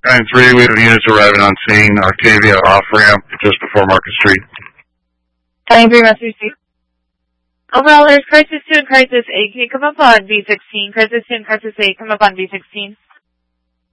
9-3, we have units arriving on scene, Arcadia off-ramp, just before Market Street. 9-3, must receive. Overall, there's Crisis 2 and Crisis 8. Can you come up on B16? Crisis 2 and Crisis 8, come up on B16.